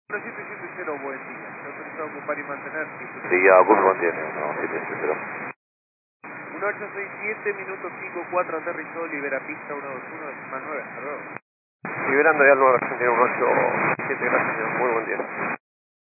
1770, buen día. Se autoriza a ocupar y mantener. Sí, ya ocupo, mantiene. No, 770. 1867, minuto 54, aterrizó, libera pista 121, decimal 9, hasta luego. Liberando ya el 9 Argentina 187, gracias, señor. Muy buen día.